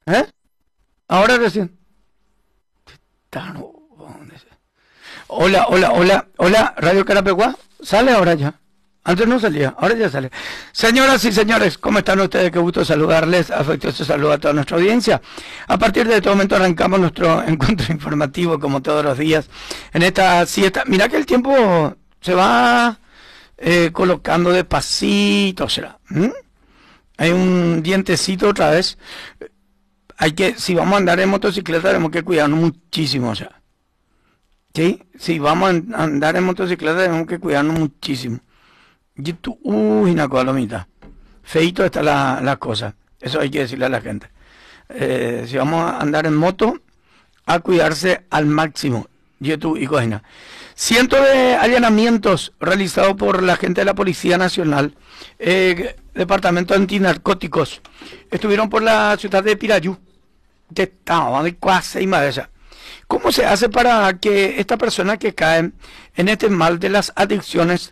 ¿Eh? Ahora recién. Tano, hola, hola, hola, hola, Radio Carapeguá. ¿Sale ahora ya? Antes no salía, ahora ya sale. Señoras y señores, ¿cómo están ustedes? Qué gusto saludarles. Afectuoso saludo a toda nuestra audiencia. A partir de este momento arrancamos nuestro encuentro informativo, como todos los días, en esta siesta. Mira que el tiempo se va colocando despacito, será. Hay un dientecito otra vez. Hay que, si vamos a andar en motocicleta, tenemos que cuidarnos muchísimo, o sea. ¿Sí? Si vamos a andar en motocicleta, tenemos que cuidarnos muchísimo. Uy, una colomita. Feito está la cosa. Eso hay que decirle a la gente. Si vamos a andar en moto, a cuidarse al máximo. YouTube y cocina. Cientos de allanamientos realizados por la gente de la Policía Nacional, Departamento Antinarcóticos, estuvieron por la ciudad de Pirayú. De casi y madera. ¿Cómo se hace para que estas personas que caen en este mal de las adicciones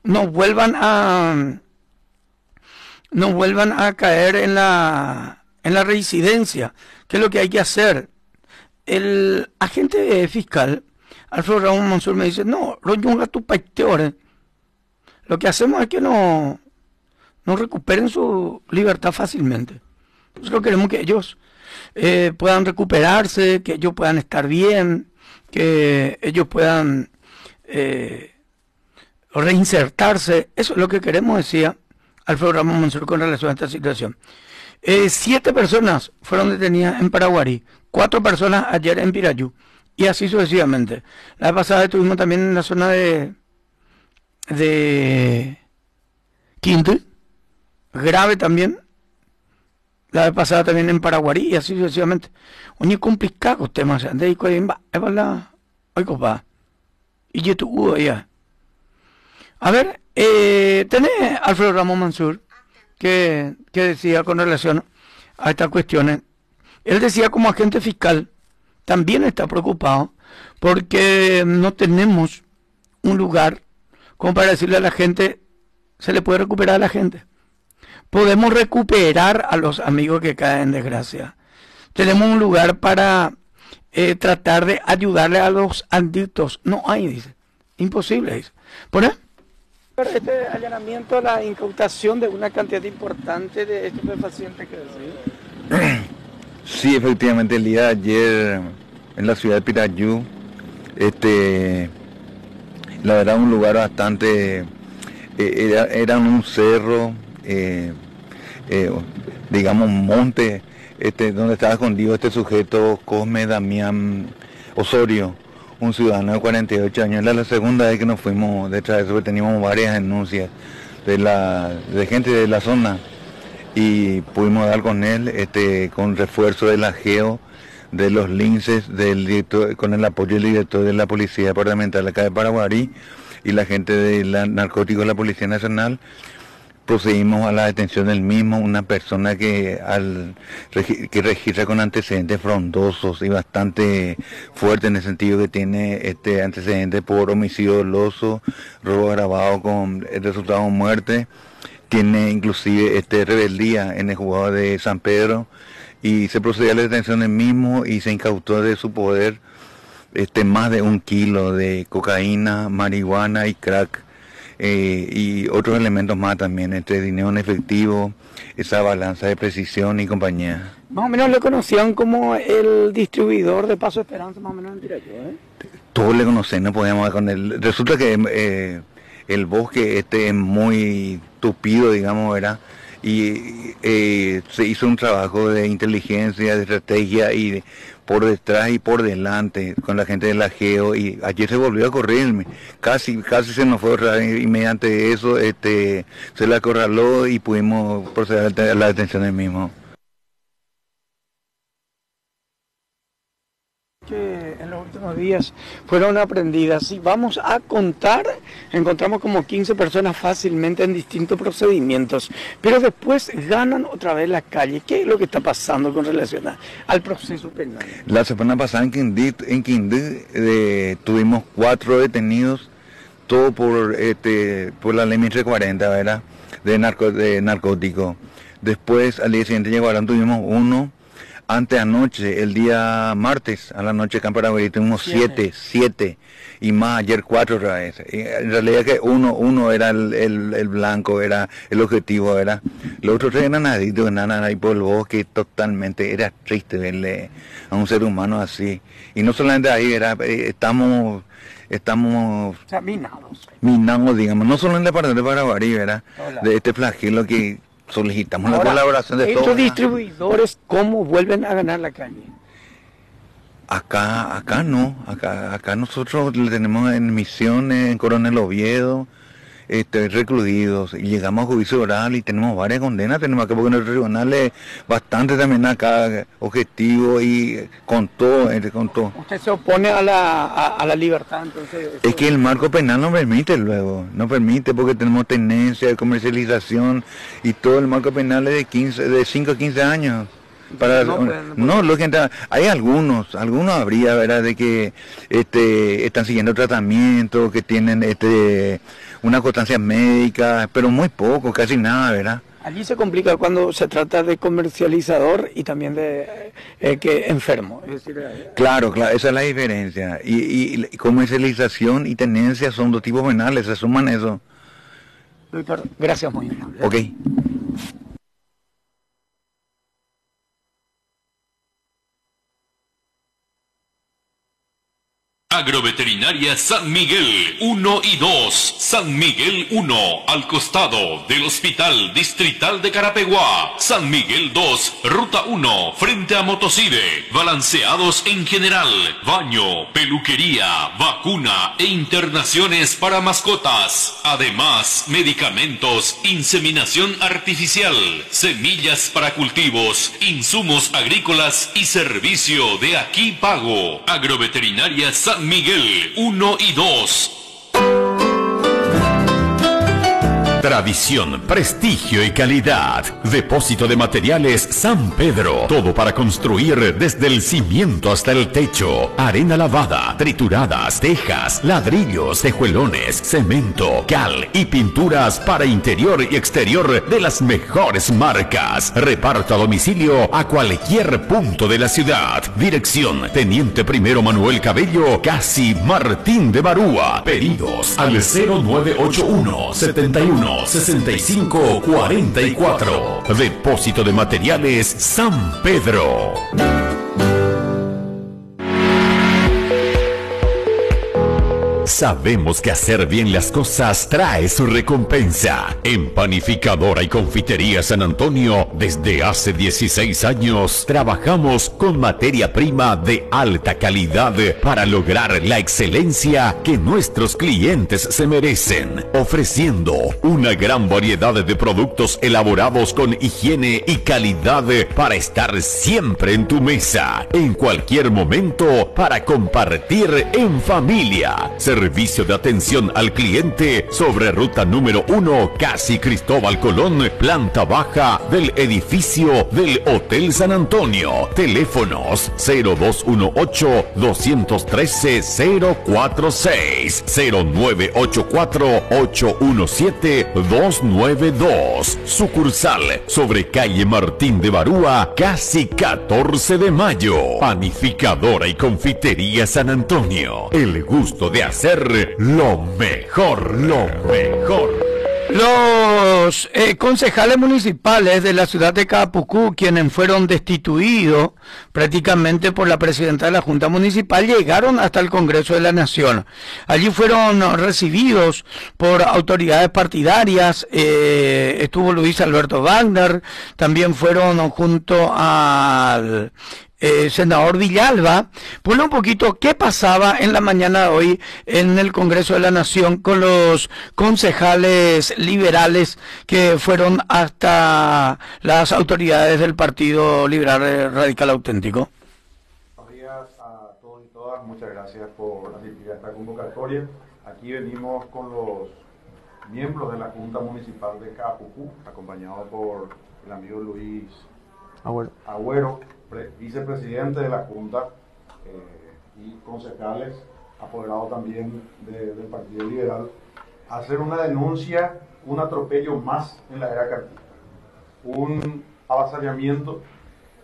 no vuelvan a caer en la reincidencia? ¿Qué es lo que hay que hacer? El agente fiscal, Alfredo Ramón Mansur, me dice, no, tu paiteore. Lo que hacemos es que no recuperen su libertad fácilmente. Nosotros queremos que ellos puedan recuperarse, que ellos puedan estar bien, que ellos puedan reinsertarse. Eso es lo que queremos, decía Alfredo Ramón Mansur con relación a esta situación. 7 personas fueron detenidas en Paraguarí, 4 personas ayer en Pirayú, y así sucesivamente. La vez pasada estuvimos también en la zona de Quinte, grave también. La vez pasada también en Paraguarí y así sucesivamente. Oye, complicado el tema. De ahí, hoy copa. Y yo tu ya. A ver, tenés Alfredo Ramón Mansur, que decía con relación a estas cuestiones. Él decía como agente fiscal, también está preocupado porque no tenemos un lugar como para decirle a la gente, se le puede recuperar a la gente. Podemos recuperar a los amigos que caen en desgracia. Tenemos un lugar para tratar de ayudarle a los adictos. No hay, dice. Imposible, dice. ¿Por qué? Este allanamiento, la incautación de una cantidad importante de estupefacientes que decía. Sí, efectivamente, el día de ayer en la ciudad de Pirayú, la verdad un lugar bastante, era un cerro, digamos monte, donde estaba escondido este sujeto, Cosme Damián Osorio, un ciudadano de 48 años. Era la segunda vez que nos fuimos detrás de eso, porque teníamos varias denuncias de gente de la zona, y pudimos dar con él, con refuerzo del ajeo, de los linces, con el apoyo del director de la Policía Departamental acá de Paraguarí y la gente de narcóticos de la Policía Nacional. Procedimos a la detención del mismo, una persona que registra con antecedentes frondosos y bastante fuertes, en el sentido que tiene antecedentes por homicidio doloso, robo agravado con el resultado de muerte, tiene inclusive rebeldía en el juzgado de San Pedro, y se procedió a la detención del mismo y se incautó de su poder más de 1 kilo de cocaína, marihuana y crack. Y otros elementos más también, dinero en efectivo, esa balanza de precisión y compañía. Más o menos le conocían como el distribuidor de Paso Esperanza, más o menos en Pirayú, ¿eh? Todos le conocen, no podíamos hablar con él. Resulta que el bosque es muy tupido, digamos, ¿verdad? Y se hizo un trabajo de inteligencia, de estrategia y por detrás y por delante con la gente del ajeo, y ayer se volvió a correr, casi se nos fue otra vez, y mediante eso se la acorraló y pudimos proceder a la detención del mismo. Que en los últimos días fueron aprendidas. Y vamos a contar, encontramos como 15 personas fácilmente en distintos procedimientos, pero después ganan otra vez la calle. ¿Qué es lo que está pasando con relación al proceso penal? La semana pasada en Quindí tuvimos 4 detenidos, todo por la ley 1340, ¿verdad? De narcótico. Después al día siguiente llegaron, tuvimos 1. Anteanoche, el día martes, a la noche, acá en Paraguay, tuvimos siete, y más ayer 4 otra vez. Y en realidad que uno era el blanco, era el objetivo, era. Los otros 3 eran naditos, enanas ahí por el bosque, totalmente, era triste verle a un ser humano así. Y no solamente ahí, estamos O sea, minados, digamos, no solo en el departamento de Paraguay, ¿verdad? De este flagelo que solicitamos la colaboración de todos. ¿Estos distribuidores cómo vuelven a ganar la calle? Acá no, acá nosotros le tenemos en Misiones, en Coronel Oviedo, recluidos, y llegamos a juicio oral y tenemos varias condenas, tenemos acá porque en el tribunal es bastante también acá objetivo y con todo. Usted se opone a la libertad, entonces. Es que el marco penal no permite no permite porque tenemos tenencia de comercialización y todo el marco penal es de 5 a 15 años. Hay algunos habría, ¿verdad?, de que están siguiendo tratamiento, que tienen una constancia médica, pero muy poco, casi nada, ¿verdad? Allí se complica cuando se trata de comercializador y también de que enfermo. Es decir, claro, esa es la diferencia. Y comercialización y tenencia son 2 tipos penales, se suman eso. Doctor, gracias muy amable. Ok. Agroveterinaria San Miguel 1 y 2, San Miguel 1, al costado del Hospital Distrital de Carapeguá. San Miguel 2, Ruta 1, frente a Motocide. Balanceados en general, baño, peluquería, vacuna e internaciones para mascotas. Además, medicamentos, inseminación artificial, semillas para cultivos, insumos agrícolas y servicio de aquí pago. Agroveterinaria San Miguel 1 y 2. Tradición, prestigio y calidad. Depósito de materiales San Pedro. Todo para construir desde el cimiento hasta el techo. Arena lavada, trituradas, tejas, ladrillos, tejuelones, cemento, cal y pinturas para interior y exterior de las mejores marcas. Reparto a domicilio a cualquier punto de la ciudad. Dirección: Teniente Primero Manuel Cabello, casi Martín de Barúa. Pedidos al 0981 71 65 44. Depósito de materiales San Pedro. Sabemos que hacer bien las cosas trae su recompensa. En Panificadora y Confitería San Antonio, desde hace 16 años, trabajamos con materia prima de alta calidad para lograr la excelencia que nuestros clientes se merecen, ofreciendo una gran variedad de productos elaborados con higiene y calidad para estar siempre en tu mesa, en cualquier momento, para compartir en familia. Servicio de atención al cliente sobre ruta número 1, casi Cristóbal Colón, planta baja del edificio del Hotel San Antonio. Teléfonos 0218-213-046, 0984-817-292. Sucursal sobre calle Martín de Barúa, casi 14 de mayo. Panificadora y Confitería San Antonio. El gusto de hacer lo mejor, lo mejor. Los concejales municipales de la ciudad de Caapucú, quienes fueron destituidos prácticamente por la presidenta de la Junta Municipal, llegaron hasta el Congreso de la Nación. Allí fueron recibidos por autoridades partidarias, estuvo Luis Alberto Wagner, también fueron junto al senador Villalba. Ponle un poquito qué pasaba en la mañana de hoy en el Congreso de la Nación con los concejales liberales que fueron hasta las autoridades del Partido Liberal Radical Auténtico. Buenos días a todos y todas, muchas gracias por asistir a esta convocatoria. Aquí venimos con los miembros de la Junta Municipal de Caapucú, acompañados por el amigo Luis Agüero, vicepresidente de la Junta, y concejales, apoderados también del Partido Liberal, a hacer una denuncia, un atropello más en la era cartista, un avasallamiento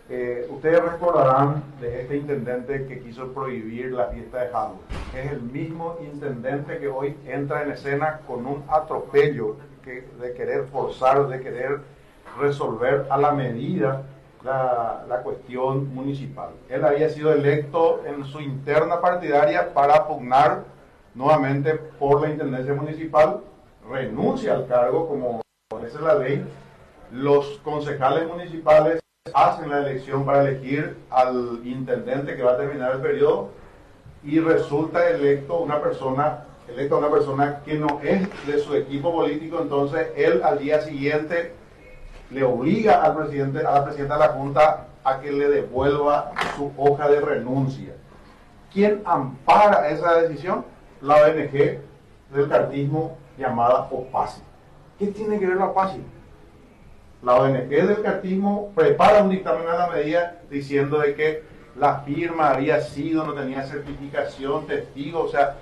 Ustedes recordarán de este intendente que quiso prohibir la fiesta de Halloween. Es el mismo intendente que hoy entra en escena con un atropello de querer forzar, de querer resolver a la medida la cuestión municipal. Él había sido electo en su interna partidaria para pugnar nuevamente por la intendencia municipal, renuncia al cargo como establece la ley. Los concejales municipales hacen la elección para elegir al intendente que va a terminar el periodo y resulta electa una persona que no es de su equipo político. Entonces él al día siguiente le obliga a la presidenta de la Junta a que le devuelva su hoja de renuncia. ¿Quién ampara esa decisión? La ONG del cartismo llamada OPACI. ¿Qué tiene que ver la OPACI? La ONG del cartismo prepara un dictamen a la medida diciendo de que la firma había sido, no tenía certificación, testigo, o sea,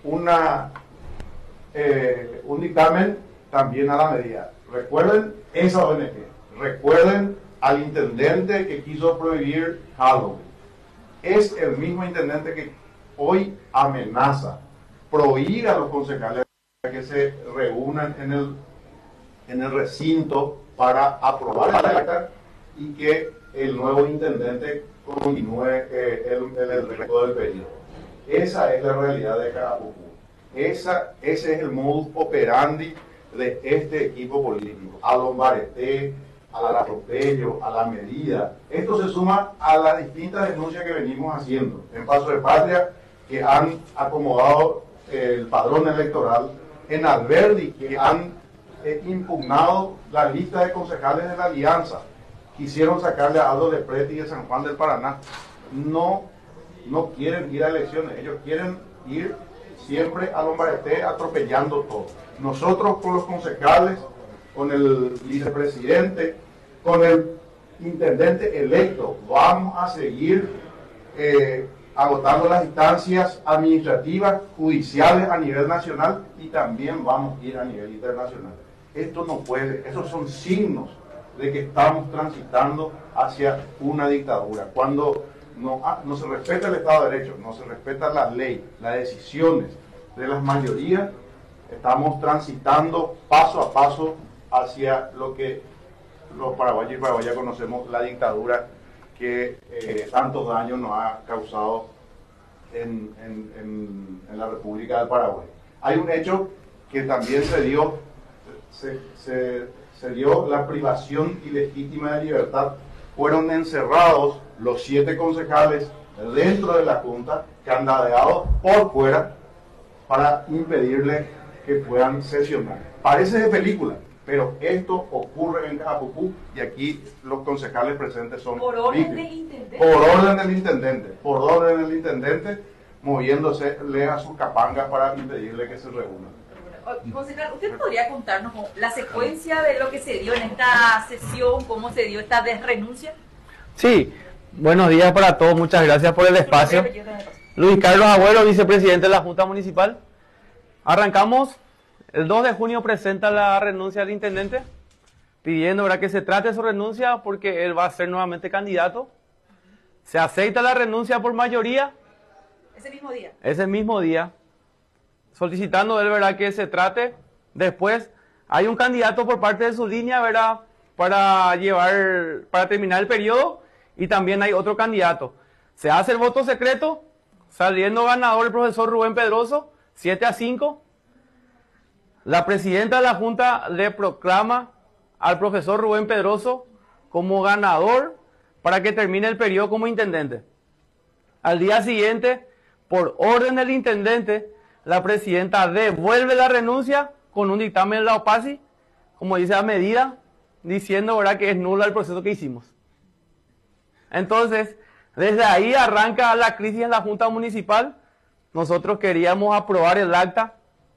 un dictamen también a la medida. Recuerden esa ONG, recuerden al intendente que quiso prohibir Halloween. Es el mismo intendente que hoy amenaza prohibir a los concejales que se reúnan en el recinto para aprobar el acta y que el nuevo intendente continúe el resto del periodo. Esa es la realidad de Carapucú. Ese es el modus operandi de este equipo político. A los baretés, al atropello, a la medida. Esto se suma a las distintas denuncias que venimos haciendo en Paso de Patria, que han acomodado el padrón electoral, en Alberdi, que han impugnado la lista de concejales de la Alianza, quisieron sacarle a Aldo Leprete y de San Juan del Paraná. No quieren ir a elecciones, ellos quieren ir siempre a Lombarete atropellando todo. Nosotros con los concejales, con el vicepresidente, con el intendente electo, vamos a seguir agotando las instancias administrativas, judiciales a nivel nacional y también vamos a ir a nivel internacional. Esto no puede, esos son signos de que estamos transitando hacia una dictadura. Cuando no se respeta el Estado de Derecho, no se respeta la ley, las decisiones de las mayorías, estamos transitando paso a paso hacia lo que los paraguayos y paraguayas conocemos, la dictadura que tantos daños nos ha causado en la República del Paraguay. Hay un hecho que también se dio la privación ilegítima de libertad. Fueron encerrados los 7 concejales dentro de la Junta, candadeados por fuera para impedirle que puedan sesionar. Parece de película, pero esto ocurre en Carapucú y aquí los concejales presentes son por orden víctimas. del intendente. Por orden del intendente, moviéndose a sus capangas para impedirle que se reúnan. Concejal, ¿usted podría contarnos la secuencia de lo que se dio en esta sesión, cómo se dio esta desrenuncia? Sí, buenos días para todos, muchas gracias por el espacio. Luis Carlos Agüero, vicepresidente de la Junta Municipal. Arrancamos, el 2 de junio presenta la renuncia del intendente, pidiendo, ¿verdad?, que se trate su renuncia porque él va a ser nuevamente candidato. Se acepta la renuncia por mayoría. Ese mismo día. Ese mismo día, solicitando él, ¿verdad?, que se trate. Después hay un candidato por parte de su línea, ¿verdad?, para terminar el periodo, y también hay otro candidato. Se hace el voto secreto, saliendo ganador el profesor Rubén Pedroso, 7-5. La presidenta de la Junta le proclama al profesor Rubén Pedroso como ganador para que termine el periodo como intendente. Al día siguiente, por orden del intendente, la presidenta devuelve la renuncia con un dictamen de la OPACI, como dice a medida, diciendo, ¿verdad?, que es nulo el proceso que hicimos. Entonces, desde ahí arranca la crisis en la Junta Municipal. Nosotros queríamos aprobar el acta,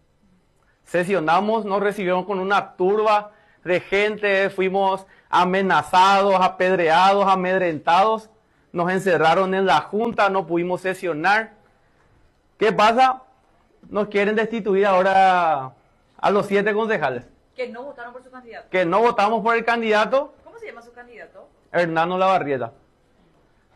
sesionamos, nos recibieron con una turba de gente, fuimos amenazados, apedreados, amedrentados, nos encerraron en la Junta, no pudimos sesionar. ¿Qué pasa? Nos quieren destituir ahora a los 7 concejales. Que no votaron por su candidato. Que no votamos por el candidato. ¿Cómo se llama su candidato? Hernando Lavarrieta.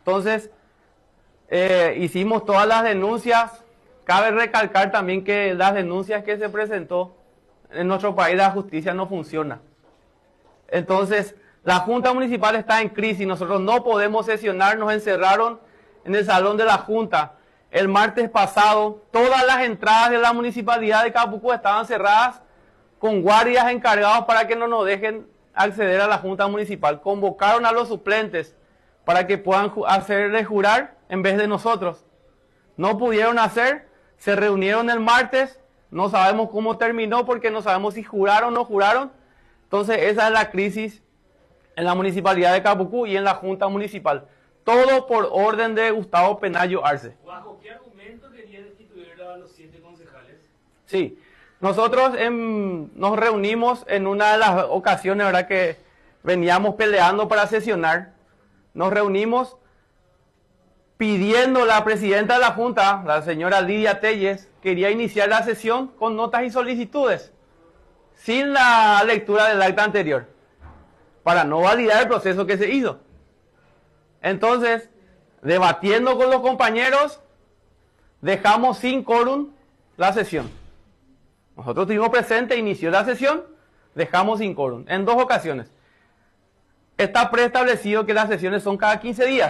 Entonces, hicimos todas las denuncias. Cabe recalcar también que las denuncias que se presentó en nuestro país, la justicia no funciona. Entonces, la Junta Municipal está en crisis, nosotros no podemos sesionar, nos encerraron en el salón de la Junta. El martes pasado, todas las entradas de la Municipalidad de Capucú estaban cerradas con guardias encargados para que no nos dejen acceder a la Junta Municipal. Convocaron a los suplentes para que puedan hacerle jurar en vez de nosotros. No pudieron hacer, se reunieron el martes, no sabemos cómo terminó porque no sabemos si juraron o no juraron. Entonces esa es la crisis en la Municipalidad de Capucú y en la Junta Municipal. Todo por orden de Gustavo Penayo Arce. ¿Bajo qué argumento quería destituir a los 7 concejales? Sí, nosotros nos reunimos en una de las ocasiones, ¿verdad?, que veníamos peleando para sesionar. Nos reunimos pidiendo a la presidenta de la Junta, la señora Lidia Telles, quería iniciar la sesión con notas y solicitudes, sin la lectura del acta anterior, para no validar el proceso que se hizo. Entonces, debatiendo con los compañeros, dejamos sin quórum la sesión. Nosotros estuvimos presentes, inició la sesión, dejamos sin quórum, en 2 ocasiones. Está preestablecido que las sesiones son cada 15 días.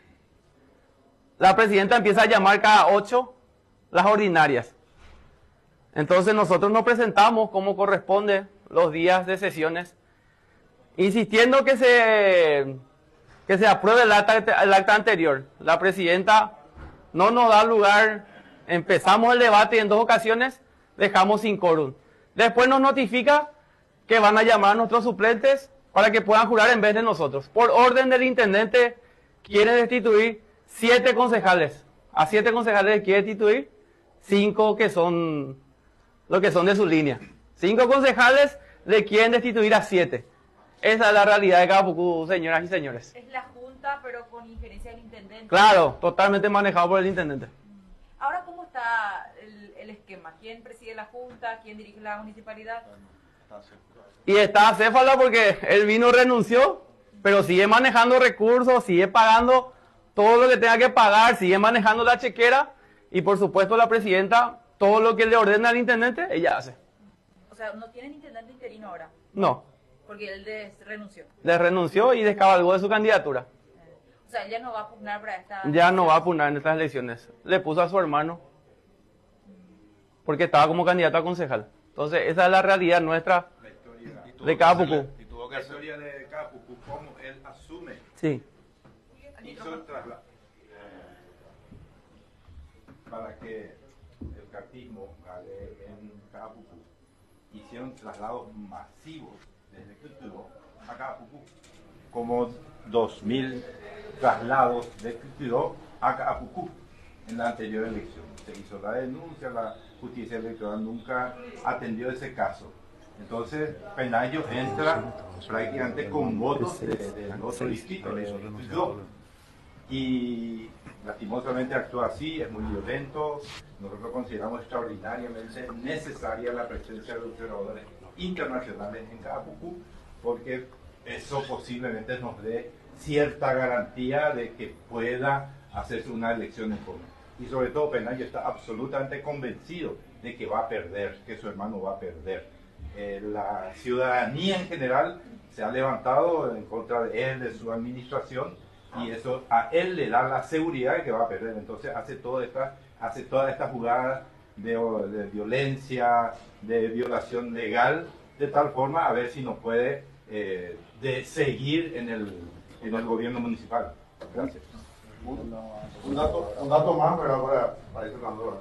La presidenta empieza a llamar cada 8 las ordinarias. Entonces nosotros nos presentamos como corresponde los días de sesiones, insistiendo que se apruebe el acta anterior. La presidenta no nos da lugar, empezamos el debate y en 2 ocasiones dejamos sin quórum. Después nos notifica que van a llamar a nuestros suplentes para que puedan jurar en vez de nosotros. Por orden del intendente quiere destituir 7 concejales. A 7 concejales quiere destituir 5 que son lo que son de su línea. 5 concejales le quieren destituir a 7. Esa es la realidad de Capucú, señoras y señores. Es la Junta, pero con injerencia del intendente. Claro, totalmente manejado por el intendente. Ahora, ¿cómo está el esquema? ¿Quién preside la Junta? ¿Quién dirige la municipalidad? Y está acéfalo porque él vino, renunció, pero sigue manejando recursos, sigue pagando todo lo que tenga que pagar, sigue manejando la chequera y por supuesto la presidenta, todo lo que le ordena al intendente, ella hace. O sea, ¿no tienen intendente interino ahora? No. Porque él renunció. Le renunció y descabalgó de su candidatura. O sea, ella no va a pugnar para esta... Ya no va a pugnar en estas elecciones. Le puso a su hermano porque estaba como candidato a concejal. Entonces, esa es la realidad nuestra de Capucú. Y tuvo que hacer de Capucú como él asume. Sí. Hizo el traslado para que el cartismo gane en Capucú. Hicieron traslados masivos desde Quibdó a Capucú. Como 2.000 traslados de Quibdó a Capucú en la anterior elección. Se hizo la denuncia, la justicia electoral nunca atendió ese caso. Entonces, Penayo entra prácticamente con votos del otro distrito, de Quibdó. Y lastimosamente actúa así, es muy violento. Nosotros consideramos extraordinariamente necesaria la presencia de observadores internacionales en Capucú, porque eso posiblemente nos dé cierta garantía de que pueda hacerse una elección en forma. Y sobre todo Penayo está absolutamente convencido de que va a perder, que su hermano va a perder. La ciudadanía en general se ha levantado en contra de él, de su administración, y eso a él le da la seguridad de que va a perder. Entonces hace toda esta jugada de violencia, de violación legal, de tal forma a ver si nos puede de seguir en el gobierno municipal. Gracias. Un dato más, ¿verdad? Para ir cerrando,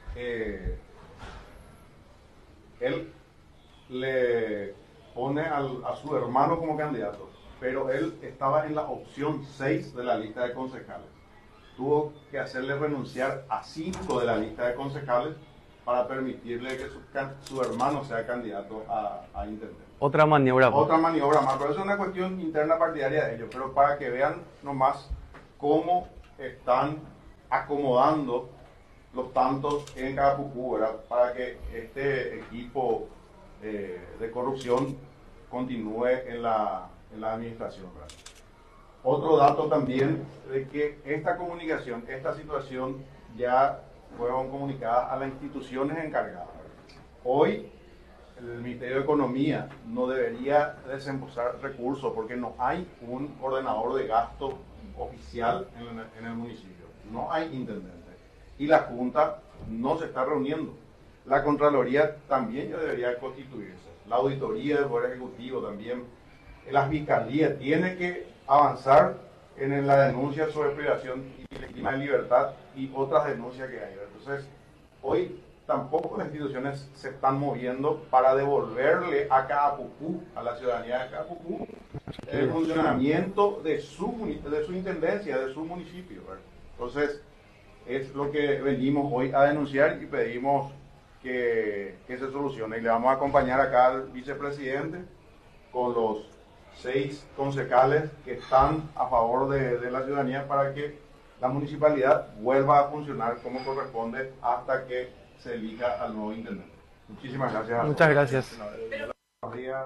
él le pone a su hermano como candidato, pero él estaba en la opción 6 de la lista de concejales. Tuvo que hacerle renunciar a 5 de la lista de concejales para permitirle que su hermano sea candidato a intendente. Otra maniobra más. Otra maniobra más, pero eso es una cuestión interna partidaria de ellos. Pero para que vean nomás cómo están acomodando los tantos en Capucú, ¿verdad? Para que este equipo de corrupción continúe en la administración, ¿verdad? Otro dato también de que esta comunicación, esta situación ya fueron comunicadas a las instituciones encargadas. Hoy el Ministerio de Economía no debería desembolsar recursos porque no hay un ordenador de gasto oficial en el municipio, no hay intendente y la Junta no se está reuniendo. La Contraloría también ya debería constituirse, la Auditoría del Poder Ejecutivo también, la Fiscalía tiene que avanzar en la denuncia sobre privación ilegítima de libertad y otras denuncias que hay. Entonces, hoy tampoco las instituciones se están moviendo para devolverle a Caapupú, a la ciudadanía de Caapupú, el funcionamiento de su intendencia, de su municipio, ¿verdad? Entonces, es lo que venimos hoy a denunciar y pedimos que se solucione. Y le vamos a acompañar acá al vicepresidente con los 6 concejales que están a favor de la ciudadanía para que la municipalidad vuelva a funcionar como corresponde hasta que se elija al nuevo intendente. Muchísimas gracias. Muchas gracias. Buenos días.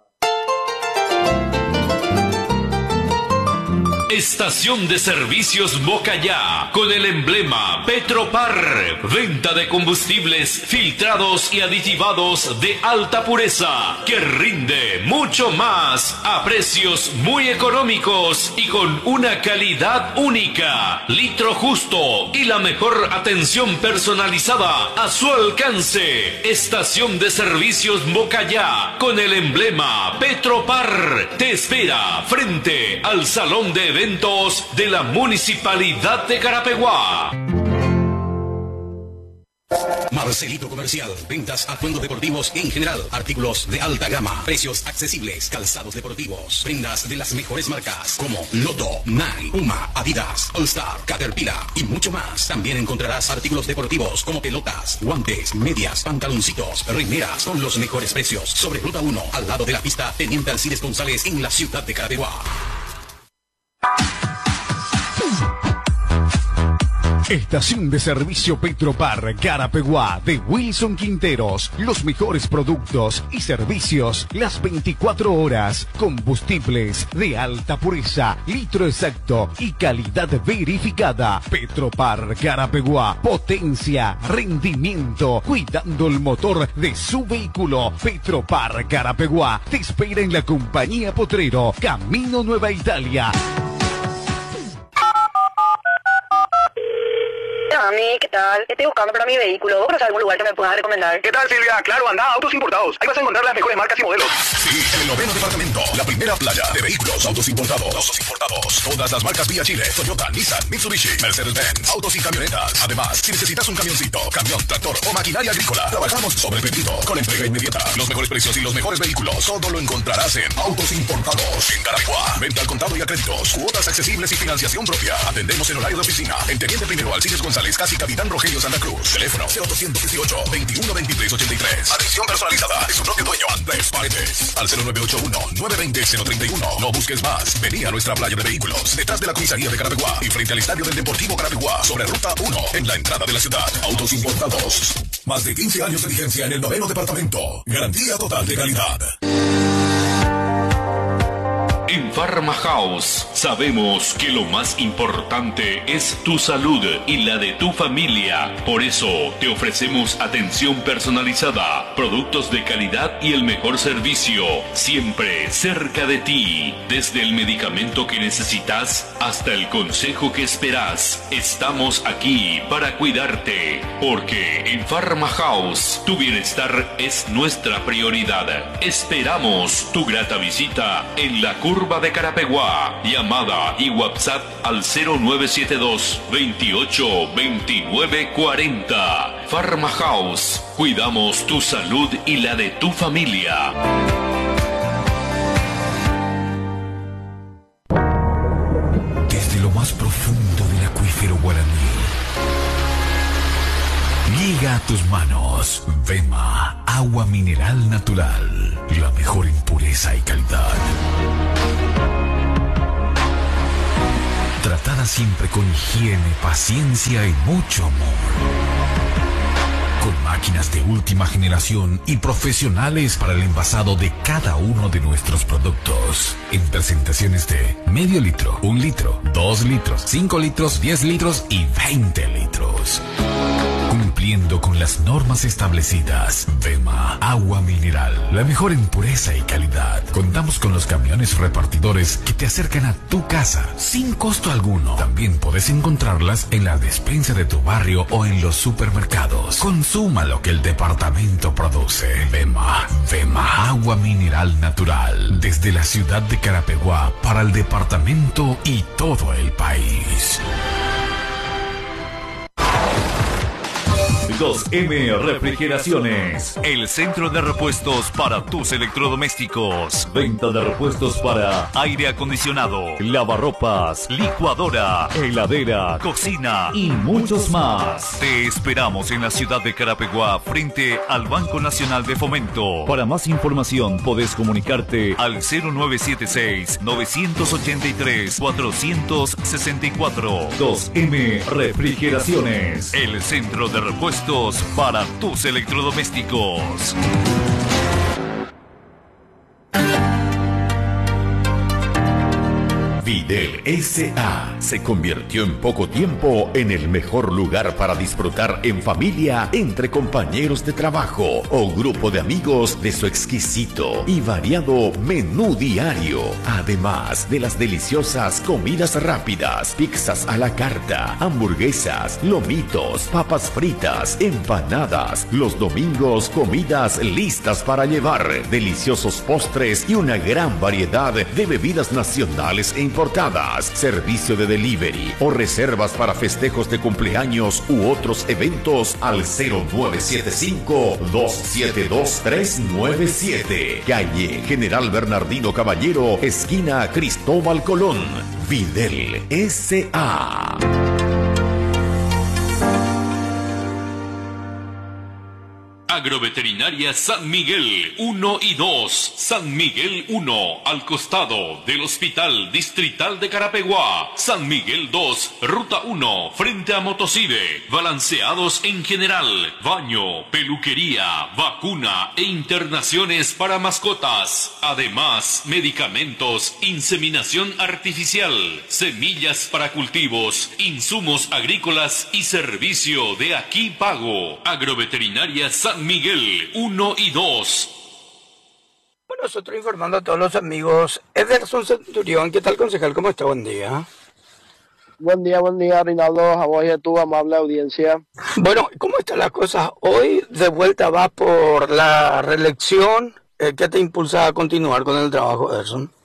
Estación de Servicios Mocayá, con el emblema Petropar. Venta de combustibles filtrados y aditivados de alta pureza, que rinde mucho más a precios muy económicos y con una calidad única. Litro justo y la mejor atención personalizada a su alcance. Estación de Servicios Mocayá, con el emblema Petropar. Te espera frente al Salón de Eventos de la Municipalidad de Carapeguá. Marcelito Comercial, ventas, atuendos deportivos en general, artículos de alta gama, precios accesibles, calzados deportivos, prendas de las mejores marcas como Lotto, Nike, Puma, Adidas, All Star, Caterpillar y mucho más. También encontrarás artículos deportivos como pelotas, guantes, medias, pantaloncitos, remeras con los mejores precios. Sobre Ruta 1, al lado de la pista Teniente Alcides González en la ciudad de Carapeguá. Estación de servicio Petropar Carapeguá de Wilson Quinteros. Los mejores productos y servicios las 24 horas. Combustibles de alta pureza, litro exacto y calidad verificada. Petropar Carapeguá. Potencia, rendimiento, cuidando el motor de su vehículo. Petropar Carapeguá te espera en la compañía Potrero, Camino Nueva Italia. Mami, ¿qué tal? Estoy buscando para mi vehículo. ¿Vos conoces algún lugar que me puedas recomendar? ¿Qué tal, Silvia? Claro, anda a Autos Importados. Ahí vas a encontrar las mejores marcas y modelos. Sí, en el 9º departamento, la primera playa de vehículos autos importados. Todas las marcas vía Chile, Toyota, Nissan, Mitsubishi, Mercedes-Benz, autos y camionetas. Además, si necesitas un camioncito, camión, tractor o maquinaria agrícola, trabajamos sobre pedido con entrega inmediata. Los mejores precios y los mejores vehículos, todo lo encontrarás en Autos Importados en Carapeguá. Venta al contado y a créditos, cuotas accesibles y financiación propia. Atendemos en horario de oficina. En Teniente Primero Alcides González, casi Capitán Rogelio Santa Cruz. Teléfono 0818 21 23 83. Atención personalizada de su propio dueño, Andrés Paredes. Al 0981 920 031. No busques más. Vení a nuestra playa de vehículos, detrás de la comisaría de Carapeguá y frente al estadio del Deportivo Carapeguá, sobre Ruta 1, en la entrada de la ciudad. Autos Importados. Más de 15 años de vigencia en el 9º departamento. Garantía total de calidad. En Pharma House sabemos que lo más importante es tu salud y la de tu familia. Por eso te ofrecemos atención personalizada, productos de calidad y el mejor servicio, siempre cerca de ti. Desde el medicamento que necesitas hasta el consejo que esperas, estamos aquí para cuidarte. Porque en Pharma House tu bienestar es nuestra prioridad. Esperamos tu grata visita en la curva de Carapeguá. Llamada y WhatsApp al 0972 28 29 40. Pharma House. Cuidamos tu salud y la de tu familia. Desde lo más profundo del acuífero guaraní llega a tus manos Vema, agua mineral natural, la mejor en pureza y calidad. Tratada siempre con higiene, paciencia y mucho amor. con máquinas de última generación y profesionales para el envasado de cada uno de nuestros productos. En presentaciones de medio litro, 1 litro, 2 litros, 5 litros, 10 litros y 20 litros. Cumpliendo con las normas establecidas. Vema, agua mineral, la mejor en pureza y calidad. Contamos con los camiones repartidores que te acercan a tu casa sin costo alguno. También puedes encontrarlas en la despensa de tu barrio o en los supermercados. Consuma lo que el departamento produce. Vema, agua mineral natural. Desde la ciudad de Carapeguá para el departamento y todo el país. 2M Refrigeraciones, el centro de repuestos para tus electrodomésticos. Venta de repuestos para aire acondicionado, lavarropas, licuadora, heladera, cocina y muchos más. Te esperamos en la ciudad de Carapeguá, frente al Banco Nacional de Fomento. Para más información podés comunicarte al 0976-983-464. 2M Refrigeraciones, el centro de repuestos para tus electrodomésticos. Videl S.A. se convirtió en poco tiempo en el mejor lugar para disfrutar en familia, entre compañeros de trabajo o grupo de amigos de su exquisito y variado menú diario. Además de las deliciosas comidas rápidas, pizzas a la carta, hamburguesas, lomitos, papas fritas, empanadas. Los domingos, comidas listas para llevar, deliciosos postres y una gran variedad de bebidas nacionales e importadas, servicio de delivery o reservas para festejos de cumpleaños u otros eventos al 0975-272-397. Calle General Bernardino Caballero, esquina Cristóbal Colón. Videl S.A. Agroveterinaria San Miguel 1 y 2. San Miguel 1, al costado del Hospital Distrital de Carapeguá. San Miguel 2, Ruta 1, frente a Motosive. Balanceados en general, baño, peluquería, vacuna e internaciones para mascotas. Además, medicamentos, inseminación artificial, semillas para cultivos, insumos agrícolas y servicio de aquí pago. Agroveterinaria San Miguel 1 y 2. Bueno, nosotros informando a todos los amigos. Ederson Centurión, ¿qué tal, concejal? ¿Cómo está? Buen día. Buen día, Rinaldo, a vos y a tu amable audiencia. Bueno, ¿cómo está la cosa? Hoy de vuelta vas por la reelección. ¿Qué te impulsa a continuar con el trabajo, Ederson?